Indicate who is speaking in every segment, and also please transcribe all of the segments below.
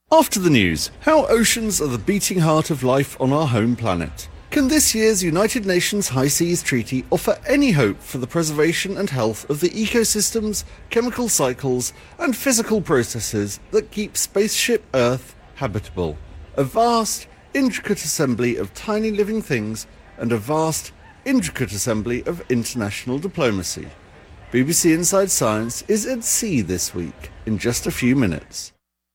Speaker 1: After the news, how oceans are the beating heart of life on our home planet. Can this year's United Nations High Seas Treaty offer any hope for the preservation and health of the ecosystems, chemical cycles and physical processes that keep spaceship Earth habitable? A vast, intricate assembly of tiny living things and a vast, intricate assembly of international diplomacy. BBC Inside Science is at sea this week in just a few minutes.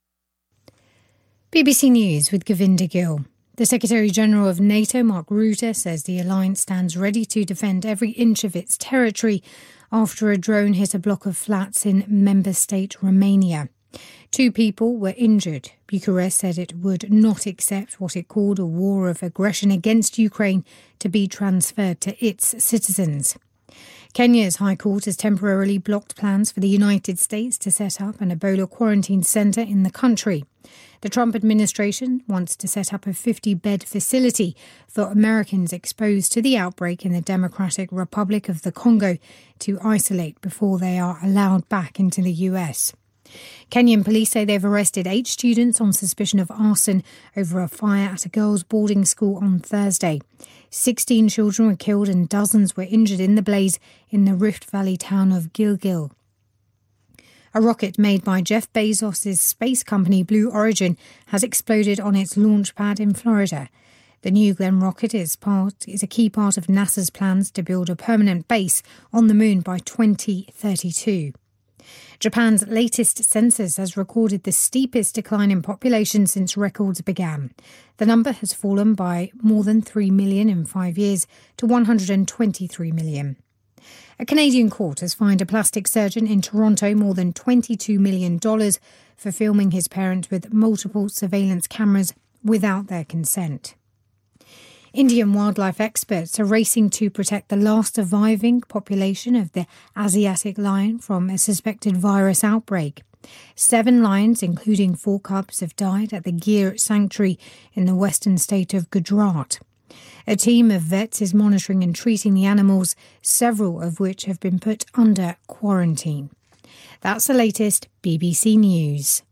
Speaker 2: BBC News with Govinda Gill. The Secretary-General of NATO, Mark Rutte, says the alliance stands ready to defend every inch of its territory after a drone hit a block of flats in member state Romania. 2 people were injured. Bucharest said it would not accept what it called a war of aggression against Ukraine to be transferred to its citizens. Kenya's High Court has temporarily blocked plans for the United States to set up an Ebola quarantine centre in the country. The Trump administration wants to set up a 50-bed facility for Americans exposed to the outbreak in the Democratic Republic of the Congo to isolate before they are allowed back into the US. Kenyan police say they've arrested 8 students on suspicion of arson over a fire at a girls' boarding school on Thursday. 16 children were killed and dozens were injured in the blaze in the Rift Valley town of Gilgil. A rocket made by Jeff Bezos' space company Blue Origin has exploded on its launch pad in Florida. The New Glenn rocket is a key part of NASA's plans to build a permanent base on the moon by 2032. Japan's latest census has recorded the steepest decline in population since records began. The number has fallen by more than 3 million in 5 years to 123 million. A Canadian court has fined a plastic surgeon in Toronto more than $22 million for filming his parents with multiple surveillance cameras without their consent. Indian wildlife experts are racing to protect the last surviving population of the Asiatic lion from a suspected virus outbreak. 7 lions, including 4 cubs, have died at the Gir Sanctuary in the western state of Gujarat. A team of vets is monitoring and treating the animals, several of which have been put under quarantine. That's the latest BBC News.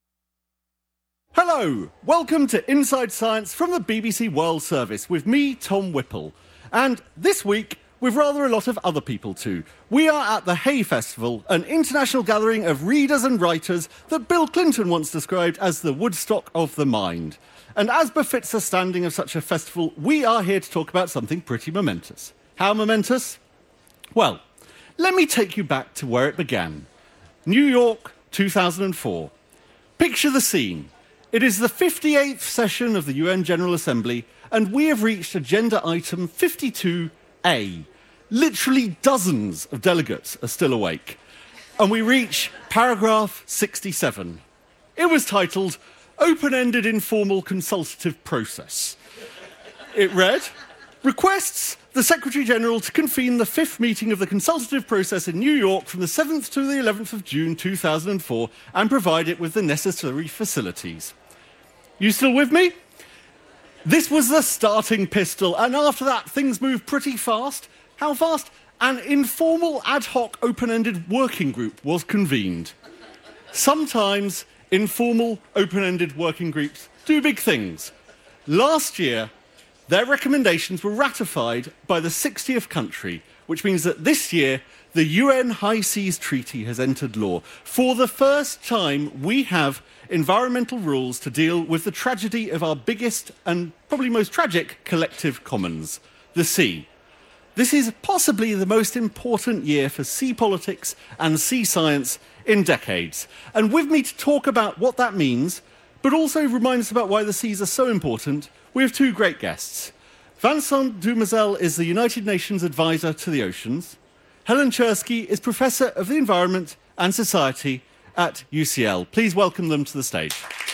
Speaker 1: Hello, welcome to Inside Science from the BBC World Service with me, Tom Whipple. And this week, with rather a lot of other people too. We are at the Hay Festival, an international gathering of readers and writers that Bill Clinton once described as the Woodstock of the mind. And as befits the standing of such a festival, we are here to talk about something pretty momentous. How momentous? Well, let me take you back to where it began. New York, 2004. Picture the scene. It is the 58th session of the UN General Assembly, and we have reached agenda item 52A. Literally dozens of delegates are still awake. And we reach paragraph 67. It was titled, Open-Ended Informal Consultative Process. It read, requests the Secretary-General to convene the 5th meeting of the consultative process in New York from the 7th to the 11th of June 2004 and provide it with the necessary facilities. You still with me? This was the starting pistol, and after that things moved pretty fast. How fast? An informal ad hoc open-ended working group was convened. Sometimes informal open-ended working groups do big things. Last year, their recommendations were ratified by the 60th country, which means that this year the UN High Seas Treaty has entered law. For the first time, we have environmental rules to deal with the tragedy of our biggest and probably most tragic collective commons, the sea. This is possibly the most important year for sea politics and sea science in decades. And with me to talk about what that means, but also remind us about why the seas are so important, we have 2 great guests. Vincent Dumézil is the United Nations Advisor to the Oceans. Helen Czerski is Professor of the Environment and Society at UCL. Please welcome them to the stage.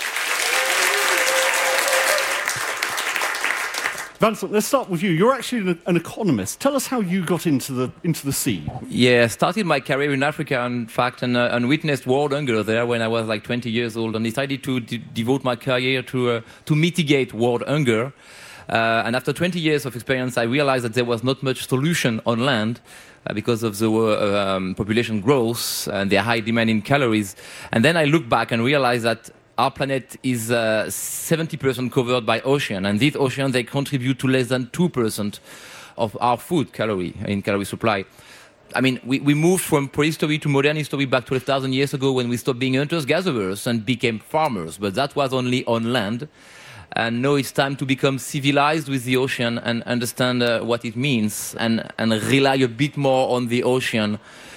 Speaker 1: Vincent, let's start with you. You're actually an economist. Tell us how you got into the sea.
Speaker 3: Yeah, I started my career in Africa, in fact, and witnessed world hunger there when I was like 20 years old, and decided to devote my career to mitigate world hunger. And after 20 years of experience, I realized that there was not much solution on land because of the population growth and the high demand in calories. And then I looked back and realized that our planet is 70% covered by ocean, and these oceans, they contribute to less than 2% of our food calorie supply. I mean, we moved from prehistory to modern history back 12,000 years ago when we stopped being hunters-gatherers and became farmers, but that was only on land. And now it's time to become civilized with the ocean and understand what it means and rely a bit more on the ocean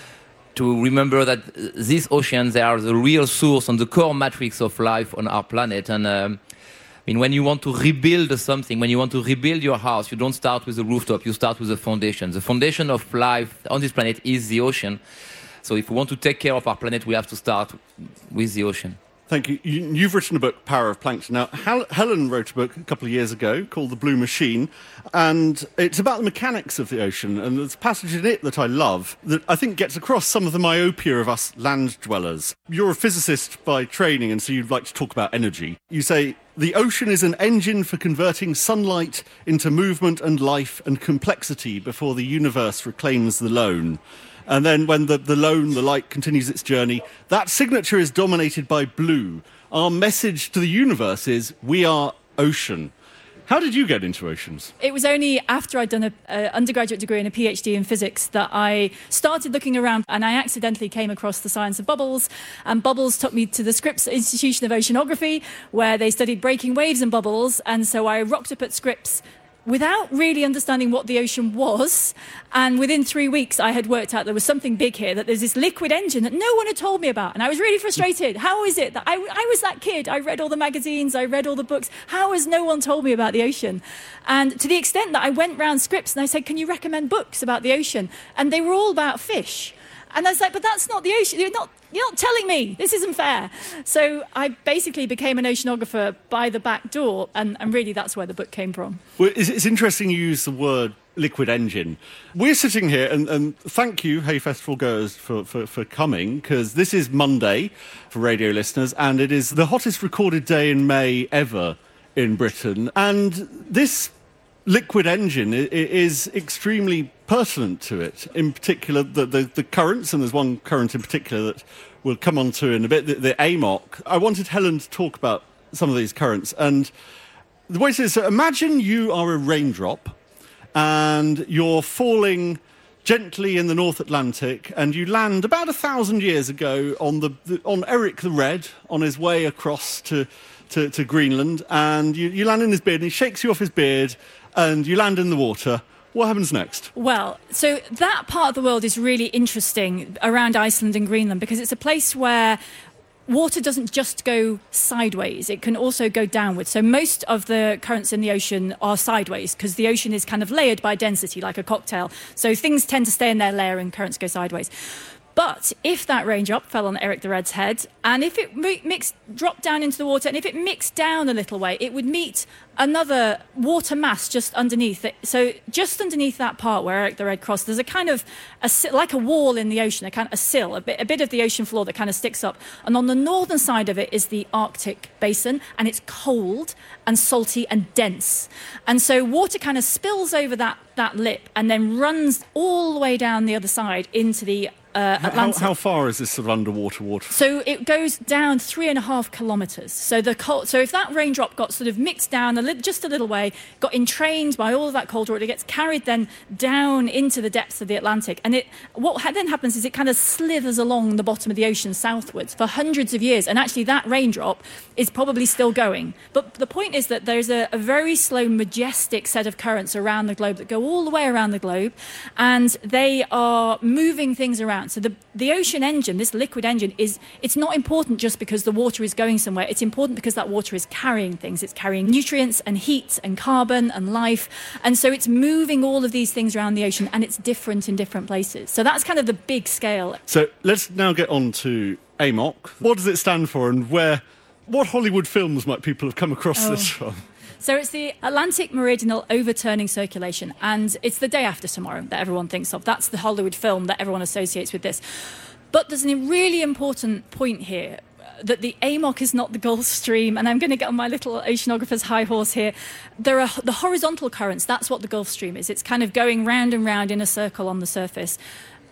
Speaker 3: to remember that these oceans, they are the real source and the core matrix of life on our planet. And I mean, when you want to rebuild something, when you want to rebuild your house, you don't start with the rooftop, you start with the foundation. The foundation of life on this planet is the ocean. So if we want to take care of our planet, we have to start with the ocean.
Speaker 1: Thank you. You've written a book, Power of Plankton. Now, Helen wrote a book a couple of years ago called The Blue Machine, and it's about the mechanics of the ocean, and there's a passage in it that I love that I think gets across some of the myopia of us land dwellers. You're a physicist by training, and so you'd like to talk about energy. You say, the ocean is an engine for converting sunlight into movement and life and complexity before the universe reclaims the lone. And then when the light continues its journey, that signature is dominated by blue. Our message to the universe is, we are ocean. How did you get into oceans?
Speaker 4: It was only after I'd done an undergraduate degree and a PhD in physics that I started looking around, and I accidentally came across the science of bubbles. And bubbles took me to the Scripps Institution of Oceanography, where they studied breaking waves and bubbles. And so I rocked up at Scripps without really understanding what the ocean was. And within 3 weeks, I had worked out there was something big here, that there's this liquid engine that no one had told me about. And I was really frustrated. How is it that I was that kid? I read all the magazines, I read all the books. How has no one told me about the ocean? And to the extent that I went round Scripps and I said, can you recommend books about the ocean? And they were all about fish. And I was like, but that's not the ocean. You're not telling me. This isn't fair. So I basically became an oceanographer by the back door, and really that's where the book came from.
Speaker 1: Well, it's interesting you use the word liquid engine. We're sitting here, and thank you, Hay Festival goers, for coming, because this is Monday for radio listeners, and it is the hottest recorded day in May ever in Britain. And this liquid engine is extremely pertinent to it. In particular, the currents, and there's one current in particular that we'll come on to in a bit, the AMOC. I wanted Helen to talk about some of these currents. And the way it is, so imagine you are a raindrop and you're falling gently in the North Atlantic, and you land about 1,000 years ago on Eric the Red on his way across to Greenland, and you land in his beard, and he shakes you off his beard, and you land in the water. What happens next?
Speaker 4: Well, so that part of the world is really interesting around Iceland and Greenland, because it's a place where water doesn't just go sideways, it can also go downwards. So most of the currents in the ocean are sideways, because the ocean is kind of layered by density, like a cocktail. So things tend to stay in their layer and currents go sideways. But if that raindrop fell on Eric the Red's head, and if it dropped down into the water, and if it mixed down a little way, it would meet another water mass just underneath it. So just underneath that part where Eric the Red crossed, there's a kind of, like a wall in the ocean, a sill, a bit of the ocean floor that kind of sticks up. And on the northern side of it is the Arctic basin, and it's cold and salty and dense. And so water kind of spills over that lip and then runs all the way down the other side into the Atlantic.
Speaker 1: How far is this sort of underwater water?
Speaker 4: So it goes down 3.5 kilometres. So if that raindrop got sort of mixed down just a little way, got entrained by all of that cold water, it gets carried then down into the depths of the Atlantic. And what then happens is it kind of slithers along the bottom of the ocean southwards for hundreds of years. And actually that raindrop is probably still going. But the point is that there's a very slow, majestic set of currents around the globe that go all the way around the globe. And they are moving things around. So the ocean engine, this liquid engine, it's not important just because the water is going somewhere. It's important because that water is carrying things. It's carrying nutrients and heat and carbon and life. And so it's moving all of these things around the ocean, and it's different in different places. So that's kind of the big scale.
Speaker 1: So let's now get on to AMOC. What does it stand for, and what Hollywood films might people have come across this from?
Speaker 4: So it's the Atlantic Meridional Overturning Circulation, and it's the day after tomorrow that everyone thinks of. That's the Hollywood film that everyone associates with this. But there's a really important point here, that the AMOC is not the Gulf Stream, and I'm going to get on my little oceanographer's high horse here. There are the horizontal currents, that's what the Gulf Stream is. It's kind of going round and round in a circle on the surface.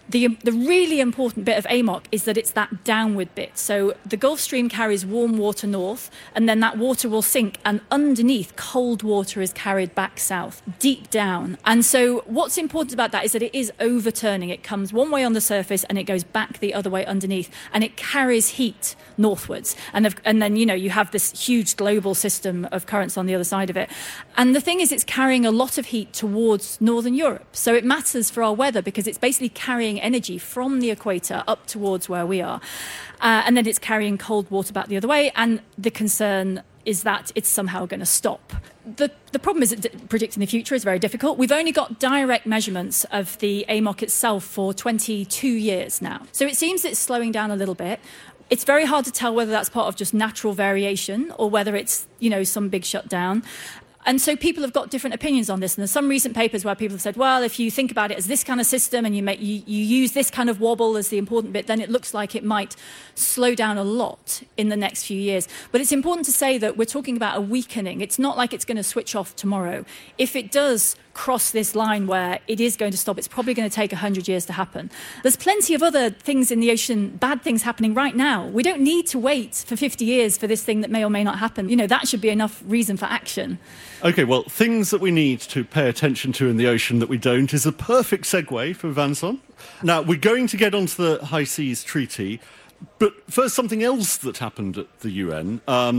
Speaker 4: The really important bit of AMOC is that it's that downward bit. So the Gulf Stream carries warm water north, and then that water will sink, and underneath, cold water is carried back south, deep down. And so what's important about that is that it is overturning. It comes one way on the surface, and it goes back the other way underneath, and it carries heat northwards. And then, you have this huge global system of currents on the other side of it. And the thing is, it's carrying a lot of heat towards northern Europe. So it matters for our weather because it's basically carrying energy from the equator up towards where we are. And then it's carrying cold water back the other way. And the concern is that it's somehow going to stop. The problem is that predicting the future is very difficult. We've only got direct measurements of the AMOC itself for 22 years now. So it seems it's slowing down a little bit. It's very hard to tell whether that's part of just natural variation or whether it's, some big shutdown. And so people have got different opinions on this. And there's some recent papers where people have said, well, if you think about it as this kind of system and you use this kind of wobble as the important bit, then it looks like it might slow down a lot in the next few years. But it's important to say that we're talking about a weakening. It's not like it's going to switch off tomorrow. If it does cross this line where it is going to stop, it's probably going to take 100 years to happen. There's plenty of other things in the ocean, bad things happening right now. We don't need to wait for 50 years for this thing that may or may not happen. That should be enough reason for action.
Speaker 1: OK, well, things that we need to pay attention to in the ocean that we don't is a perfect segue for Vincent. Now, we're going to get onto the High Seas Treaty, but first, something else that happened at the UN.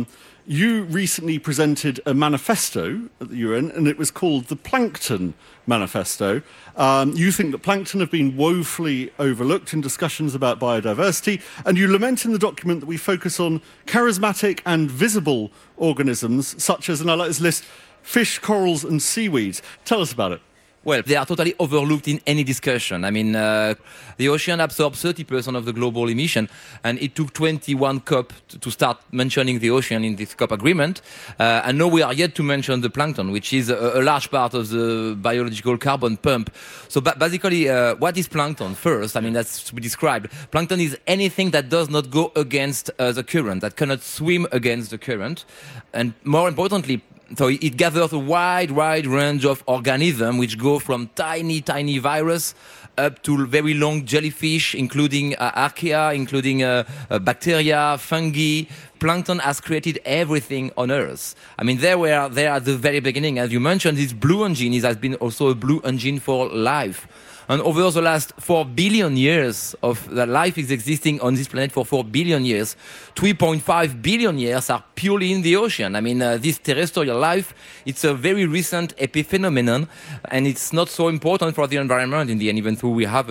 Speaker 1: You recently presented a manifesto at the UN, and it was called the Plankton Manifesto. You think that plankton have been woefully overlooked in discussions about biodiversity, and you lament in the document that we focus on charismatic and visible organisms, such as, and I like this list, fish, corals and seaweeds. Tell us about it.
Speaker 3: Well, they are totally overlooked in any discussion. I mean, the ocean absorbs 30% of the global emission, and it took 21 COP to start mentioning the ocean in this COP agreement. And now we are yet to mention the plankton, which is a large part of the biological carbon pump. So basically, what is plankton? First, I mean, that's to be described. Plankton is anything that does not go against the current, that cannot swim against the current. And more importantly, so it gathers a wide range of organisms which go from tiny virus up to very long jellyfish, including archaea, including bacteria, fungi. Plankton has created everything on Earth. I mean, they were there at the very beginning. As you mentioned, this blue engine has been also a blue engine for life. And over the last 4 billion years of that life is existing on this planet for 4 billion years, 3.5 billion years are purely in the ocean. I mean, this terrestrial life, it's a very recent epiphenomenon, and it's not so important for the environment in the end, even though we have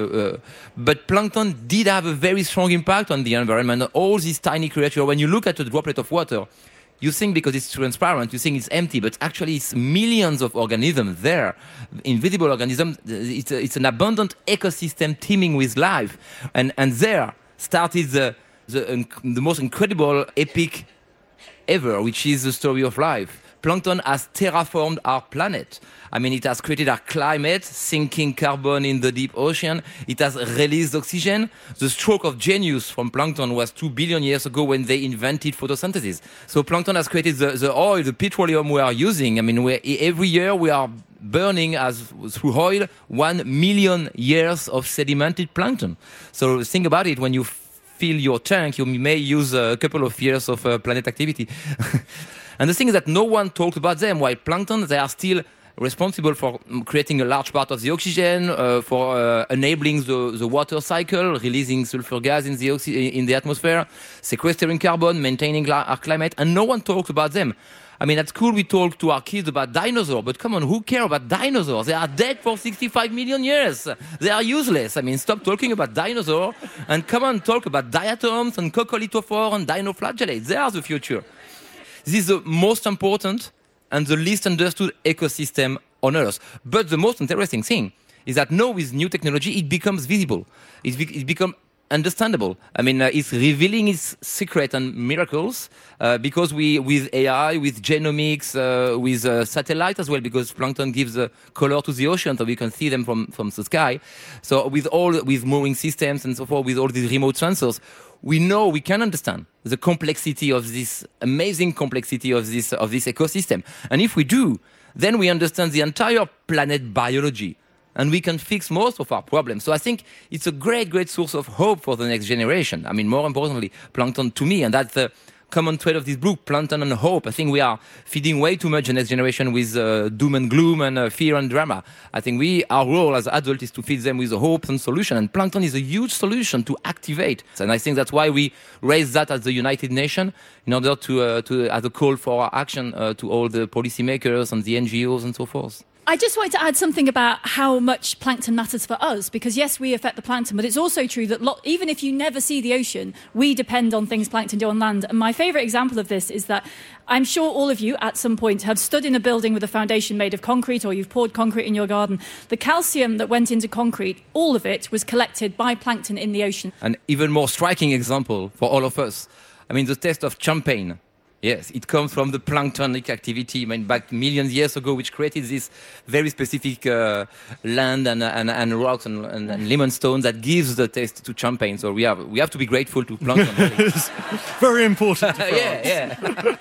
Speaker 3: but plankton did have a very strong impact on the environment. All these tiny creatures, when you look at a droplet of water, you think because it's transparent, you think it's empty, but actually it's millions of organisms there, invisible organisms. It's an abundant ecosystem teeming with life. And there started the most incredible epic ever, which is the story of life. Plankton has terraformed our planet. I mean, it has created our climate, sinking carbon in the deep ocean. It has released oxygen. The stroke of genius from plankton was 2 billion years ago when they invented photosynthesis. So plankton has created the oil, the petroleum we are using. I mean, every year we are burning through oil 1 million years of sedimented plankton. So think about it. When you fill your tank, you may use a couple of years of planet activity. And the thing is that no one talked about them. While plankton, they are still responsible for creating a large part of the oxygen, for enabling the water cycle, releasing sulfur gas in the atmosphere, sequestering carbon, maintaining our climate, and no one talked about them. I mean, at school we talk to our kids about dinosaurs, but come on, who cares about dinosaurs? They are dead for 65 million years. They are useless. I mean, stop talking about dinosaurs and come on, talk about diatoms and coccolithophore and dinoflagellates. They are the future. This is the most important and the least understood ecosystem on Earth. But the most interesting thing is that now with new technology, it becomes visible. It becomes understandable. I mean, it's revealing its secret and miracles because with AI, with genomics, with satellite as well, because plankton gives a color to the ocean, so we can see them from the sky. So with mooring systems and so forth, with all these remote sensors, we can understand the complexity of this amazing complexity of this ecosystem. And if we do, then we understand the entire planet biology. and we can fix most of our problems. So I think it's a great source of hope for the next generation. I mean, more importantly, plankton to me, and that's the common thread of this book, plankton and hope. I think we are feeding way too much the next generation with doom and gloom and fear and drama. I think our role as adults is to feed them with hope and solution, and plankton is a huge solution to activate. And I think that's why we raise that as the United Nations, in order to as a call for action to all the policymakers and the NGOs and so forth.
Speaker 4: I just wanted to add something about how much plankton matters for us, because yes, we affect the plankton, but it's also true that even if you never see the ocean, we depend on things plankton do on land. And my favourite example of this is that I'm sure all of you at some point have stood in a building with a foundation made of concrete, or you've poured concrete in your garden. The calcium that went into concrete, all of it was collected by plankton in the ocean.
Speaker 3: An even more striking example for all of us, I mean, the taste of champagne. Yes, it comes from the planktonic activity back millions of years ago, which created this very specific land and rocks and lemon stones that gives the taste to champagne. So we have to be grateful to plankton.
Speaker 1: It's very important to France.
Speaker 3: Yeah.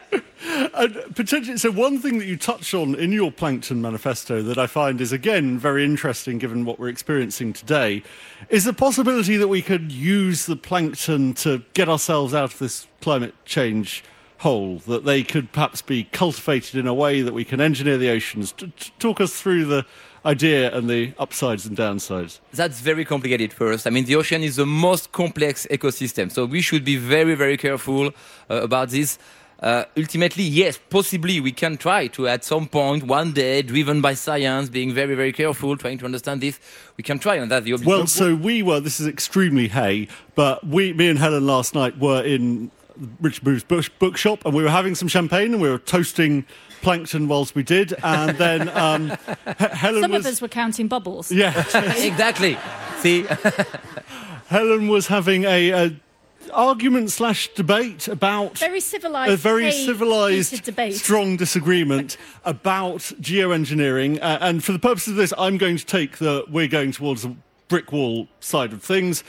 Speaker 1: And potentially, so one thing that you touch on in your Plankton Manifesto that I find is, again, very interesting given what we're experiencing today, is the possibility that we could use the plankton to get ourselves out of this climate change hole, that they could perhaps be cultivated in a way that we can engineer the oceans. Talk us through the idea and the upsides and downsides.
Speaker 3: That's very complicated first. I mean, the ocean is the most complex ecosystem, so we should be very careful about this. Ultimately, yes, possibly we can try to, at some point, one day, driven by science, being very careful, trying to understand this, we can try, and that's the objective.
Speaker 1: Well, so this is extremely hay, but me and Helen last night were in Richard Booth's bookshop, and we were having some champagne, and we were toasting plankton whilst we did, and then Helen
Speaker 4: Some of us were counting bubbles.
Speaker 1: Yeah.
Speaker 3: Exactly. See?
Speaker 1: Helen was having a argument/debate about
Speaker 4: a civilized, debate.
Speaker 1: strong disagreement about geoengineering, and for the purpose of this, I'm going to take we're going towards the brick wall side of things.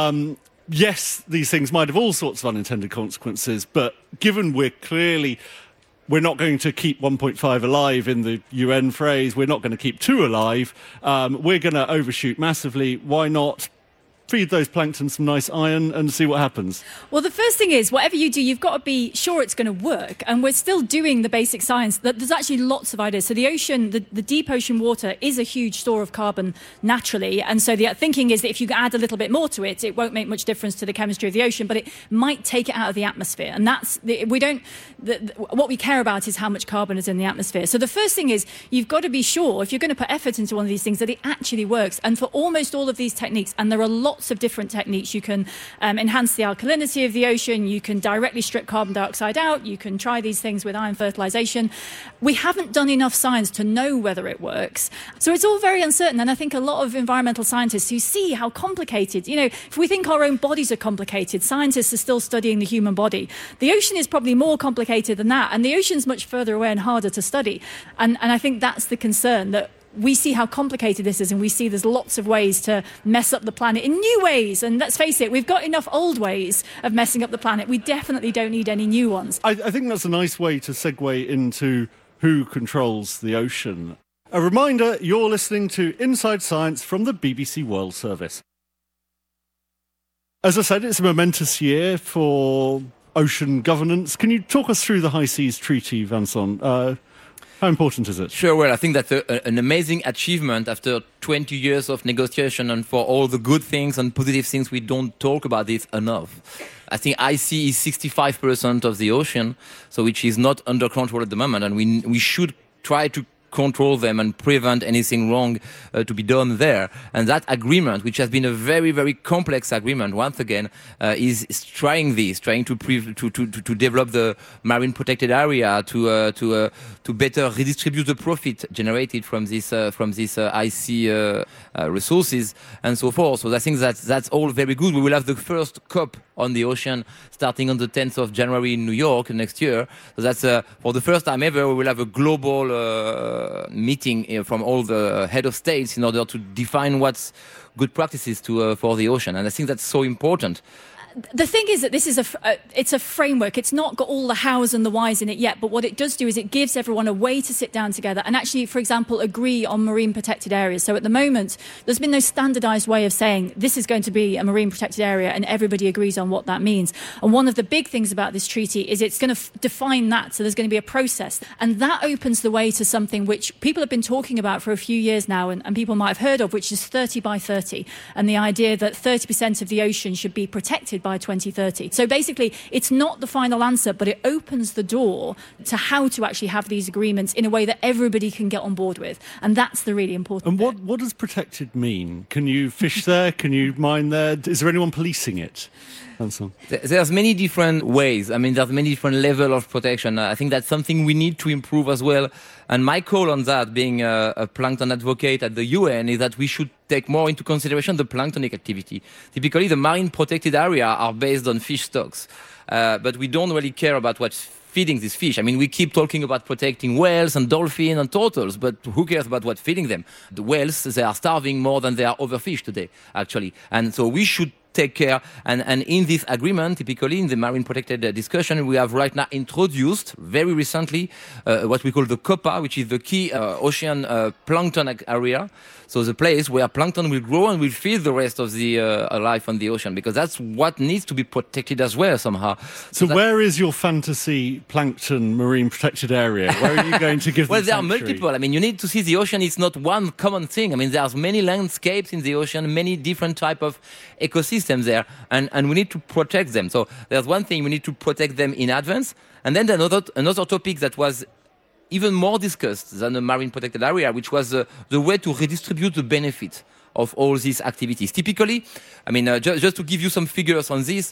Speaker 1: Yes, these things might have all sorts of unintended consequences, but given we're not going to keep 1.5 alive in the UN phrase, we're not going to keep 2 alive, we're going to overshoot massively. Why not feed those plankton some nice iron and see what happens?
Speaker 4: Well, the first thing is, whatever you do, you've got to be sure it's going to work. And we're still doing the basic science. There's actually lots of ideas. So the ocean, the deep ocean water is a huge store of carbon naturally. And so the thinking is that if you add a little bit more to it, it won't make much difference to the chemistry of the ocean, but it might take it out of the atmosphere. And what we care about is how much carbon is in the atmosphere. So the first thing is, you've got to be sure, if you're going to put effort into one of these things, that it actually works. And for almost all of these techniques, and there are lots of different techniques, you can enhance the alkalinity of the ocean, you can directly strip carbon dioxide out, you can try these things with iron fertilization. We haven't done enough science to know whether it works. So it's all very uncertain. And I think a lot of environmental scientists who see how complicated, if we think our own bodies are complicated, scientists are still studying the human body. The ocean is probably more complicated than that, and the ocean's much further away and harder to study. And I think that's the concern, that we see how complicated this is, and we see there's lots of ways to mess up the planet in new ways. And let's face it, we've got enough old ways of messing up the planet. We definitely don't need any new ones.
Speaker 1: I think that's a nice way to segue into who controls the ocean. A reminder, you're listening to Inside Science from the BBC World Service. As I said, it's a momentous year for ocean governance. Can you talk us through the High Seas Treaty, Vincent? How important is it?
Speaker 3: Sure, well, I think that's an amazing achievement after 20 years of negotiation, and for all the good things and positive things, we don't talk about this enough. I think IC is 65% of the ocean, so which is not under control at the moment, and we should try to control them and prevent anything wrong to be done there. And that agreement, which has been a very complex agreement, once again, is trying to develop the marine protected area, to better redistribute the profit generated from this IC resources and so forth. So I think that's all very good. We will have the first COP on the ocean starting on the 10th of January in New York next year. So that's for the first time ever, we will have a global meeting from all the head of states in order to define what's good practices for the ocean. And I think that's so important.
Speaker 4: The thing is that this is it's a framework. It's not got all the hows and the whys in it yet, but what it does do is it gives everyone a way to sit down together and actually, for example, agree on marine protected areas. So at the moment, there's been no standardised way of saying this is going to be a marine protected area and everybody agrees on what that means. And one of the big things about this treaty is it's going to define that. So there's going to be a process. And that opens the way to something which people have been talking about for a few years now and people might have heard of, which is 30 by 30. And the idea that 30% of the ocean should be protected by 2030. So basically, it's not the final answer, but it opens the door to how to actually have these agreements in a way that everybody can get on board with. And that's the really important
Speaker 1: bit. What does protected mean? Can you fish there? Can you mine there? Is there anyone policing it?
Speaker 3: There's many different ways. I mean, there's many different levels of protection. I think that's something we need to improve as well. And my call on that, being a plankton advocate at the UN, is that we should take more into consideration the planktonic activity. Typically, the marine protected areas are based on fish stocks, but we don't really care about what's feeding these fish. I mean, we keep talking about protecting whales and dolphins and turtles, but who cares about what's feeding them? The whales, they are starving more than they are overfished today, actually. And so we should take care. And in this agreement, typically in the marine protected discussion, we have right now introduced very recently what we call the COPA, which is the key ocean plankton area. So the place where plankton will grow and will feed the rest of the life on the ocean, because that's what needs to be protected as well somehow.
Speaker 1: So where is your fantasy plankton marine protected area? Where are you going to give
Speaker 3: Well, there
Speaker 1: sanctuary?
Speaker 3: are multiple. I mean, you need to see the ocean. It's not one common thing. I mean, there's many landscapes in the ocean, many different type of ecosystems there, and we need to protect them. So there's one thing, we need to protect them in advance. And then another topic that was even more discussed than the marine protected area, which was the way to redistribute the benefit of all these activities. Typically, I mean, just to give you some figures on this,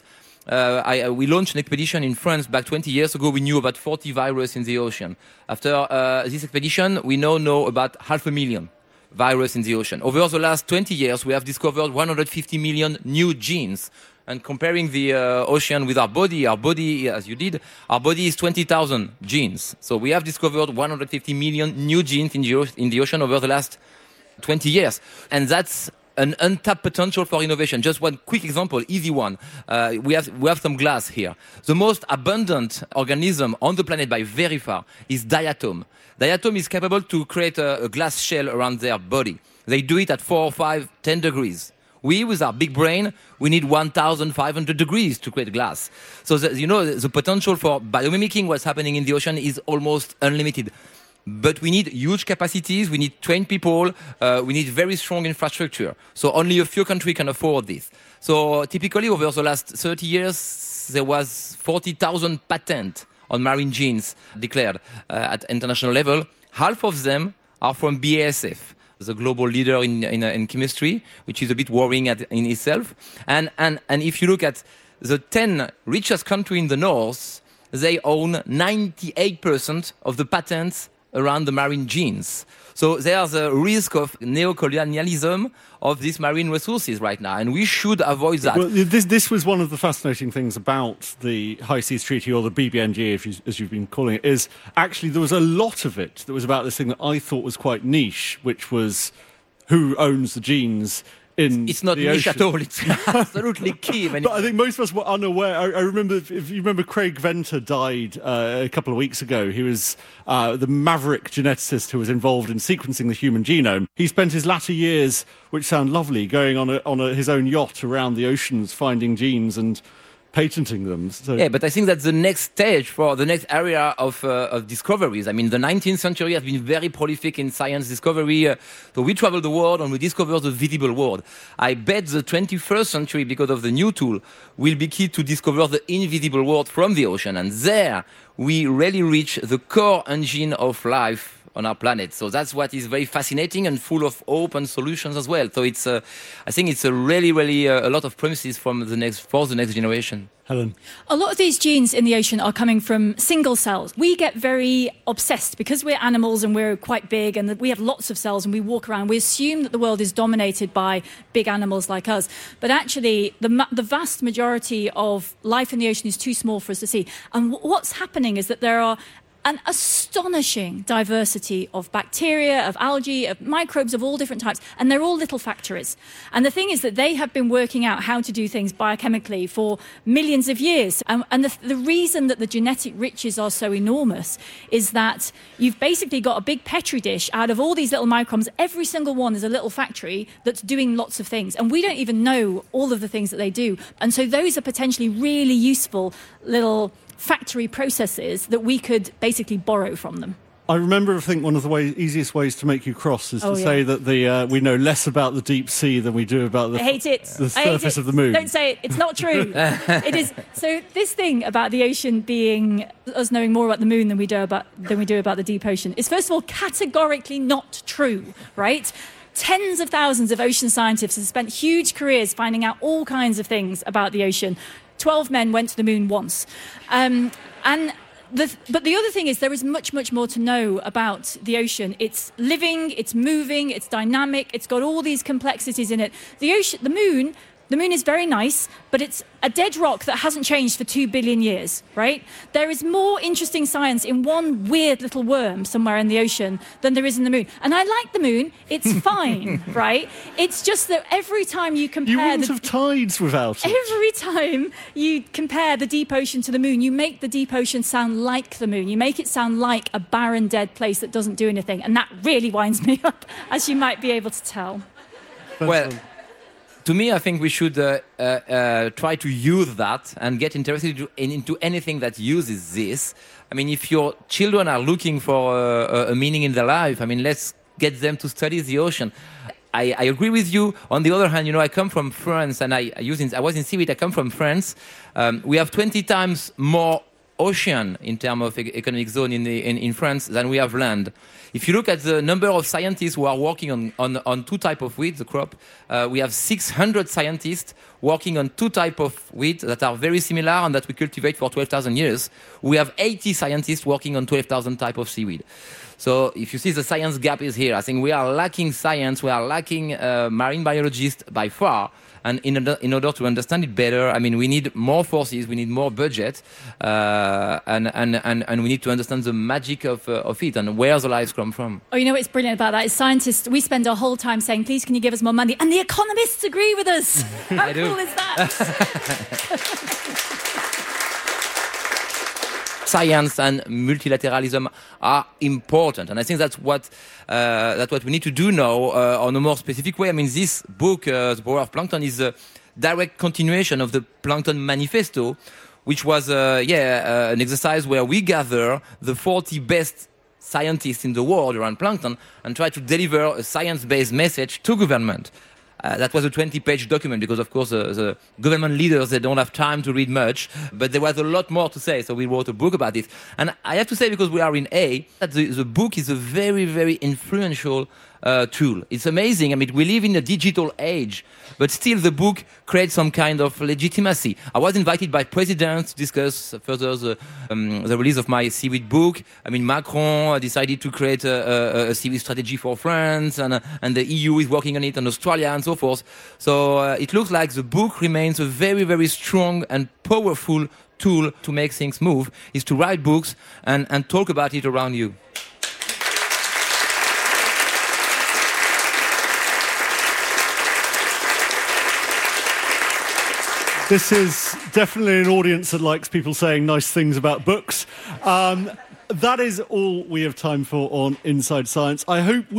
Speaker 3: we launched an expedition in France back 20 years ago. We knew about 40 viruses in the ocean. After this expedition, we now know about 500,000 viruses in the ocean. Over the last 20 years, we have discovered 150 million new genes. And comparing the ocean with our body, as you did, our body is 20,000 genes. So we have discovered 150 million new genes in the ocean over the last 20 years. And that's an untapped potential for innovation. Just one quick example, easy one. We have some glass here. The most abundant organism on the planet by very far is diatom. Diatom is capable to create a glass shell around their body. They do it at 4, 5, 10 degrees. We, with our big brain, we need 1,500 degrees to create glass. So, the potential for biomimicking what's happening in the ocean is almost unlimited. But we need huge capacities, we need trained people, we need very strong infrastructure. So only a few countries can afford this. So typically, over the last 30 years, there was 40,000 patents on marine genes declared at international level. Half of them are from BASF, the global leader in chemistry, which is a bit worrying in itself. And if you look at the 10 richest countries in the north, they own 98% of the patents around the marine genes. So there's a risk of neocolonialism of these marine resources right now, and we should avoid that.
Speaker 1: Well, this was one of the fascinating things about the High Seas Treaty, or the BBNG, as you've been calling it, is actually there was a lot of it that was about this thing that I thought was quite niche, which was who owns the genes in
Speaker 3: It's not
Speaker 1: the
Speaker 3: niche
Speaker 1: ocean.
Speaker 3: at all. It's absolutely key.
Speaker 1: But I think most of us were unaware. I remember, if you remember, Craig Venter died a couple of weeks ago. He was the maverick geneticist who was involved in sequencing the human genome. He spent his latter years, which sound lovely, going on his own yacht around the oceans, finding genes and patenting them. So.
Speaker 3: Yeah, but I think that's the next stage for the next area of discoveries. I mean, the 19th century has been very prolific in science discovery. So we travel the world and we discover the visible world. I bet the 21st century, because of the new tool, will be key to discover the invisible world from the ocean. And there we really reach the core engine of life on our planet. So that's what is very fascinating and full of hope and solutions as well. So I think it's a really a lot of promises for the next generation.
Speaker 1: Helen.
Speaker 4: A lot of these genes in the ocean are coming from single cells. We get very obsessed because we're animals and we're quite big and we have lots of cells and we walk around. We assume that the world is dominated by big animals like us. But actually, the vast majority of life in the ocean is too small for us to see. And what's happening is that there are an astonishing diversity of bacteria, of algae, of microbes of all different types, and they're all little factories. And the thing is that they have been working out how to do things biochemically for millions of years. And the reason that the genetic riches are so enormous is that you've basically got a big Petri dish out of all these little microbes. Every single one is a little factory that's doing lots of things. And we don't even know all of the things that they do. And so those are potentially really useful little factory processes that we could basically borrow from them.
Speaker 1: I remember, I think, one of the easiest ways to make you cross is to say that we know less about the deep sea than we do about the surface of the moon.
Speaker 4: Don't say it. It's not true. It is. So this thing about the ocean being us knowing more about the moon than we do about the deep ocean is, first of all, categorically not true, right? Tens of thousands of ocean scientists have spent huge careers finding out all kinds of things about the ocean. 12 men went to the moon once. But the other thing is there is much, much more to know about the ocean. It's living, it's moving, it's dynamic, it's got all these complexities in it. The moon is very nice, but it's a dead rock that hasn't changed for 2 billion years, right? There is more interesting science in one weird little worm somewhere in the ocean than there is in the moon. And I like the moon. It's fine, right? It's just that every time you compare...
Speaker 1: You wouldn't have tides without it.
Speaker 4: Every time you compare the deep ocean to the moon, you make the deep ocean sound like the moon. You make it sound like a barren, dead place that doesn't do anything. And that really winds me up, as you might be able to tell.
Speaker 3: Well... To me, I think we should try to use that and get interested into anything that uses this. I mean, if your children are looking for a meaning in their life, I mean, let's get them to study the ocean. I agree with you. On the other hand, I come from France, and I was in seaweed. I come from France. We have 20 times more ocean in terms of economic zone in France than we have land. If you look at the number of scientists who are working on two types of weeds, the crop, we have 600 scientists working on two types of weeds that are very similar and that we cultivate for 12,000 years. We have 80 scientists working on 12,000 types of seaweed. So if you see the science gap is here, I think we are lacking science, we are lacking marine biologists by far. And in order to understand it better, I mean, we need more forces, we need more budget, and we need to understand the magic of it and where the lives come from.
Speaker 4: Oh, what's brilliant about that is scientists, we spend our whole time saying, please, can you give us more money? And the economists agree with us. How cool is that?
Speaker 3: Science and multilateralism are important, and I think that's what we need to do now on a more specific way. I mean, this book, The Power of Plankton, is a direct continuation of the Plankton Manifesto, which was an exercise where we gather the 40 best scientists in the world around plankton and try to deliver a science-based message to government. That was a 20-page document because, of course, the government leaders, they don't have time to read much, but there was a lot more to say, so we wrote a book about it. And I have to say, because we are in A, that the book is a very, very influential tool. It's amazing. I mean, we live in a digital age, but still the book creates some kind of legitimacy. I was invited by presidents to discuss further the release of my seaweed book. I mean, Macron decided to create a seaweed strategy for France, and the EU is working on it, and Australia, and so forth. So it looks like the book remains a very, very strong and powerful tool to make things move, is to write books and talk about it around you.
Speaker 1: This is definitely an audience that likes people saying nice things about books. That is all we have time for on Inside Science. I hope